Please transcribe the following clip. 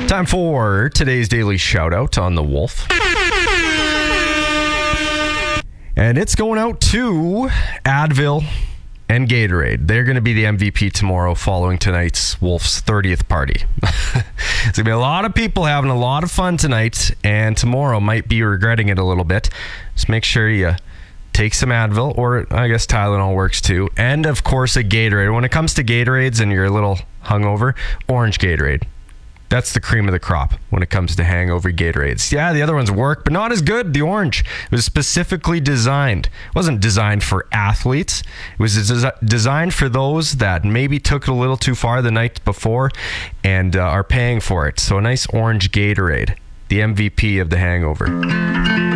Time for today's daily shout out on the Wolf. And it's going out to Advil and Gatorade. They're going to be the MVP tomorrow following tonight's Wolf's 30th party. There's going to be a lot of people having a lot of fun tonight, and tomorrow might be regretting it a little bit. Just make sure you take some Advil, or I guess Tylenol works too, and of course a Gatorade. When it comes to Gatorades and you're a little hungover, orange Gatorade. That's the cream of the crop when it comes to hangover Gatorades. Yeah, the other ones work, but not as good. The orange, it was specifically designed. It wasn't designed for athletes. It was designed for those that maybe took it a little too far the night before and are paying for it. So a nice orange Gatorade, the MVP of the hangover.